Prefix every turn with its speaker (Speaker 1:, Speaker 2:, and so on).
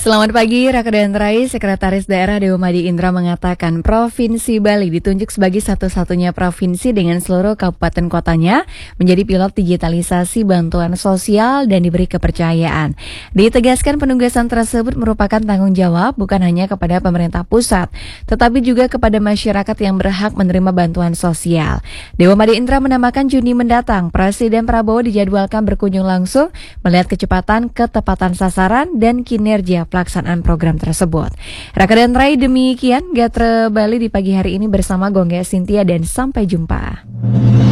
Speaker 1: Selamat pagi, Raka dan Rai. Sekretaris Daerah Dewa Madi Indra mengatakan Provinsi Bali ditunjuk sebagai satu-satunya provinsi dengan seluruh kabupaten kotanya menjadi pilot digitalisasi bantuan sosial dan diberi kepercayaan. Ditegaskan penugasan tersebut merupakan tanggung jawab bukan hanya kepada pemerintah pusat, tetapi juga kepada masyarakat yang berhak menerima bantuan sosial. Dewa Madi Indra menambahkan Juni mendatang, Presiden Prabowo dijadwalkan berkunjung langsung melihat kecepatan, ketepatan sasaran, dan kinerja pelaksanaan program tersebut. Raka dan Rai, demikian Gatre Bali di pagi hari ini bersama Gongga Sintia dan sampai jumpa.